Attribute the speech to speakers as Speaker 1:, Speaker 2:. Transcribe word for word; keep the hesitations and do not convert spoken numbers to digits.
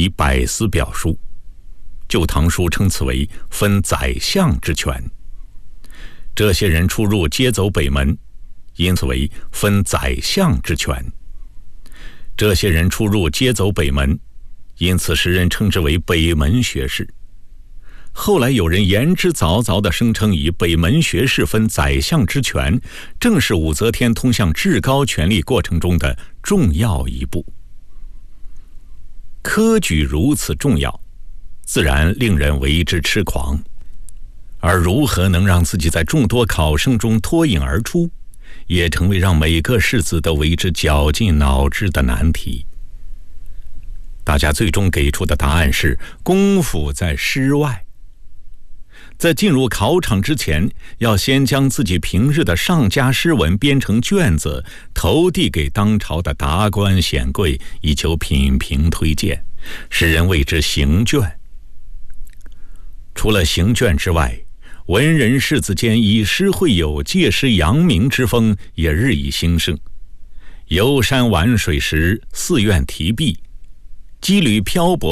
Speaker 1: 以百司表书，《旧唐书》称此为分宰相之权。这些人出入皆走北门，因此为分宰相之权。这些人出入皆走北门，因此时人称之为北门学士。后来有人言之凿凿地声称，以北门学士分宰相之权，正是武则天通向至高权力过程中的重要一步。科举如此重要，自然令人为之痴狂。而如何能让自己在众多考生中脱颖而出，也成为让每个士子都为之绞尽脑汁的难题。大家最终给出的答案是：功夫在诗外。在进入考场之前，要先将自己平日的上佳诗文编成卷子，投递给当朝的达官显贵，以求品评推荐，使人谓之行卷。除了行卷之外，文人士子间以诗会友、借诗扬名之风也日益兴盛。游山玩水时，寺院题壁，羁旅漂泊